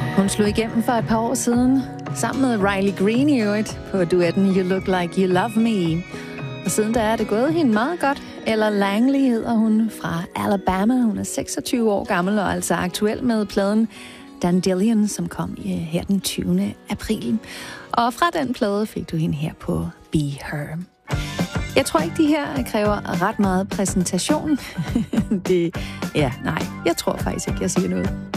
Hun slog igennem for et par år siden, sammen med Riley Green i øvrigt, på duetten You Look Like You Love Me. Og siden da er det gået hende meget godt. Ella Langley hedder hun, fra Alabama. Hun er 26 år gammel og altså aktuel med pladen Dandelion, som kom her den 20. april. Og fra den plade fik du hende her på Be Her. Jeg tror ikke, de her kræver ret meget præsentation. Jeg tror faktisk ikke, jeg siger noget.